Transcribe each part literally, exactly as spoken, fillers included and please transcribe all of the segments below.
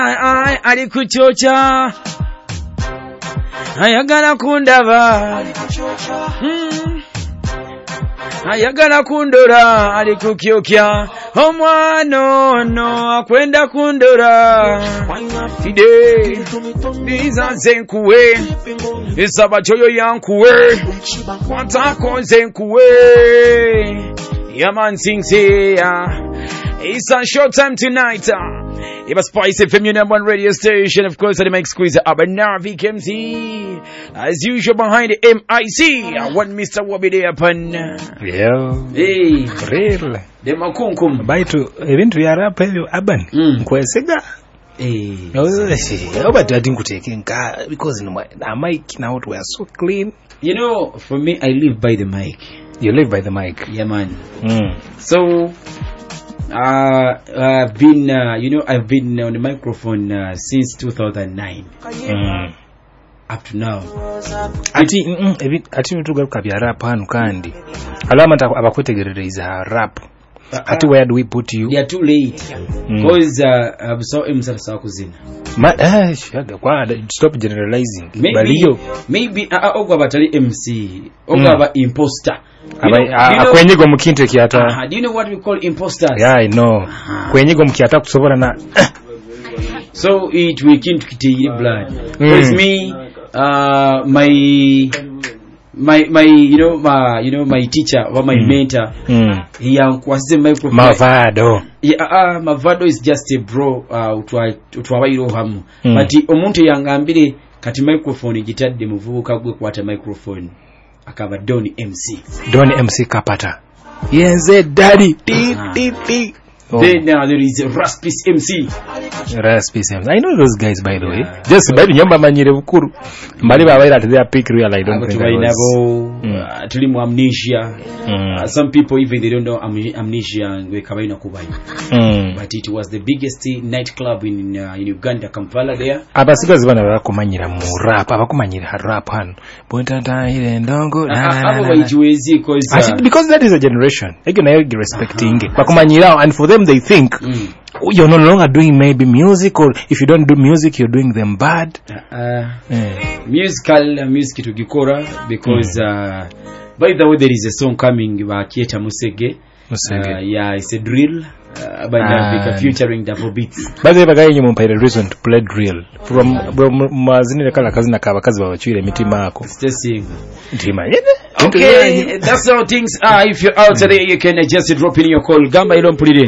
ai ali kuchocha ayagala kundaba mm. ayagala kundora ali kukyokya omwana ono akwenda kundora fide biza zenkuwe esaba choyo yankuwe kwatako zenkuwe yaman singse ya. It's a short time tonight. Uh, it was Spice F M, your number one radio station. Of course, I make squeeze up and Narvik M C. As usual, behind the M I C. I want Mister Wobby there upon. Yeah. Hey. Real. The makunkum. Baitu, event we are up here, Aban. Kwesega. Hey. No, but I didn't take in car because my mic now we are so clean. You know, for me, I live by the mic. You live by the mic. Yeah, man. Mm. So. Uh, I've been, uh, you know, I've been on the microphone uh, since two thousand nine. Mm. Up to now. Ati, mm, mm, ati mtugaruka bya rap hanu kandi. Alama abakwetegerereza rap. Uh, ati where do we put you? They are too late. Because mm. uh, I saw him sasa kuzina. Ma eh shaga kwa stop generalizing. Maybe maybe uh, ogwa batali M C. Ogwa ba imposter. Kwenyigo mukinte kiata. Uh, do you know what we call imposters? Yeah, I know. Uh-huh. Kwenyigo mkiata kusobora na. So it we can't kitiri blood. Because mm. me, uh, my, my, my, you know, my, you know, my teacher or my mm. mentor, mm. he was the microphone. Mavado. Yeah, uh, Mavado is just a bro. Uh, utwa utwa iro hamu. Mm. But omuntu yangambire kati microphone gitadde muvubuka gwe kwata microphone. Akaba Donny M C. Donny M C kapata. Yenze daddy. Ti ti ti. Then uh, there is a Raspis M C. Raspis M C. I know those guys by the way. Yeah. Just by the nyamba manyire bukuru. Mbali ba baira their peak real I don't think I was. Uh, tulimu amnesia. Mm. Uh, some people even they don't know am- amnesia we kabaina kubayi. Mm. But it was the biggest nightclub in uh, in Uganda, Kampala there. Abasigazi bana bakumanyira mu rap, abakumanyira rap hano. Bontanta ile ndongo na na na. Bayijiwezi cause uh, because that is a generation. Again I respecting. Bakumanyira and for them they think mm. you're no longer doing maybe music, or if you don't do music you're doing them bad. Uh, uh, yeah. Musical uh, music to gikora because mm. uh, by the way there is a song coming by Kieta Musege. Musege. Uh, yeah, it's a drill. Uh, but uh, featuring double beats. By the way, bagaye mu mpire reason to play drill from mazini kala kazi na kabakazi babachwire mitima yako. Stacing. Ntima yene. Okay, that's how things are. If you're out there, you can just drop in your call. Gamba ilo mpulire.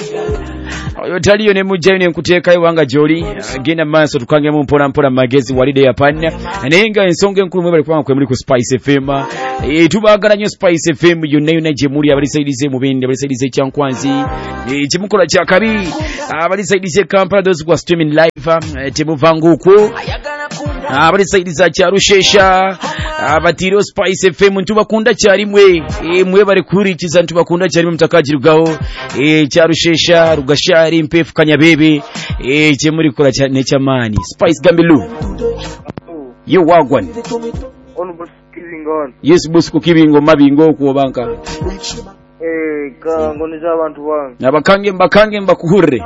Yotaliyo ne mujjayo ne nkuteeka iwanga joli agenda maaso tukange mu mpola mpola magezi walide yapanya nenga ensonga enkulu mwe bali kwanga kwe muri ku Spice F M e tubagala nyo Spice F M yonna yonna gye muri abalisaidize mu bindi abalisaidize Kyankwanzi e kimukola kya kabi abalisaidize Kampala those who are streaming live temuvanguko abalisaidize kya Rushesha abatiro Spice F M ntubakunda cyari mwe e mwe bari kurikiza ntubakunda cyari mu mutakagirugaho e kya Rushesha Rugashari Mpefu Kanyabebe eh che muri kora cha nechamani Spice Gambilu yo wagwan on bus kibingon yes bus ku kibingo mabingo ku banka eh ka ngoniza abantu bantu abakange mbakange mbakuhure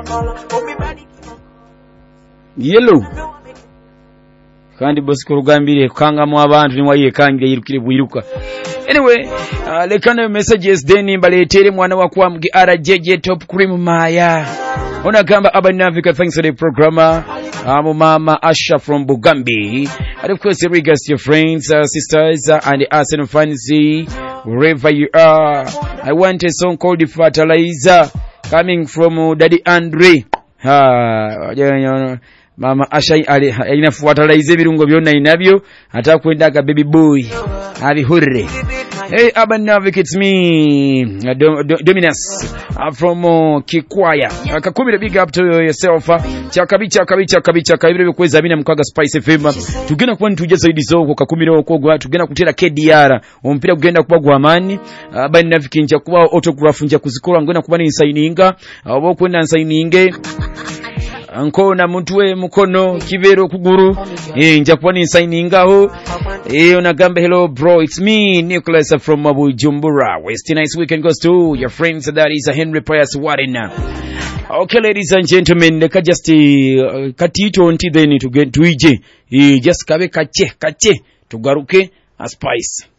yellow kandi bus ku rugambire kanga mu abantu ni waye kange yirukire buyiruka. Anyway, uh, lekana messages deni mbaletere mwana wa kwa mgi R J J Top Cream Maya. Ona gamba abanavika thanks for the programmer. Um, Mama Asha from Bugambi. And of course, regards to your friends, uh, sisters, uh, and the Arsenal fancy, wherever you are. I want a song called The Fertilizer coming from uh, Daddy Andre. Ha, uh, Mama Asha inafuatalize birungo byonna inabyo atakwenda ka baby boy abihurre. Hey Abanavik, it's me uh, Dom- Dom- Dominus uh, from uh, Kikwaya. Akakumira uh, big up to yourself. Chakabi chakabi chakabi chakabi bikweza bina mkaga Spice F M. Tugenda kuba ntujeza idizo ko kakumira okogwa tugenda kutera K D R. Ompira kugenda kuba gwa amani. Abanavik nja kuba autograph nja kuzikola ngena kuba ni signinga. Abo kwenda signinge. Ankona mutwe mukono kibero kuguru eh njakuwa ni signingaho eh onagamba hello bro, it's me Nicholas from Mabujumbura. West nice weekend goes to your friends, that is a Henry Pius Warren. Okay, ladies and gentlemen, leka just uh, katito nti then to get tuije uh, just kabe kache kache tugaruke a spice.